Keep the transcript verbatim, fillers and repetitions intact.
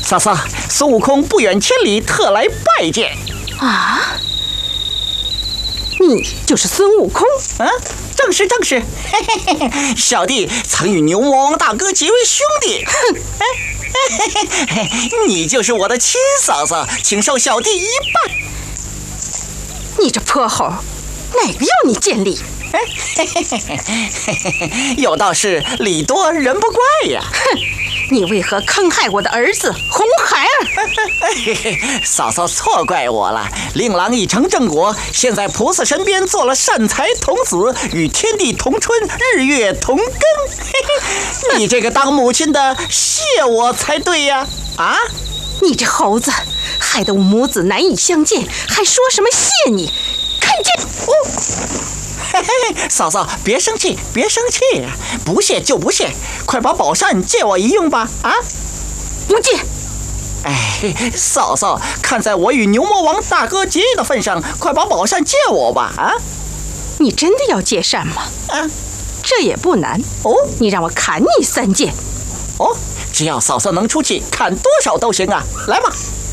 嫂嫂，孙悟空不远千里特来拜见。 啊，你就是孙悟空？ 啊，正是正是。嘿嘿嘿，小弟曾与牛魔王大哥结为兄弟。哼，哎，你就是我的亲嫂嫂，请受小弟一拜。 你这泼猴，哪个要你见礼？ 有道是礼多人不怪呀。 哼，你为何坑害我的儿子红孩儿？嫂嫂错怪我了，令郎已成正果，现在菩萨身边做了善财童子，与天地同春，日月同庚。你这个当母亲的谢我才对呀！啊， 你这猴子，害得我母子难以相见，还说什么谢你？看见我！ 嘿嘿，嫂嫂别生气，别生气，不谢就不谢，快把宝扇借我一用吧！啊， 不借。 哎，嫂嫂，看在我与牛魔王大哥结义的份上，快把宝扇借我吧！啊， 你真的要借扇吗？ 啊， 这也不难哦。 你让我砍你三剑。 哦，只要嫂嫂能出气，砍多少都行啊！来吧。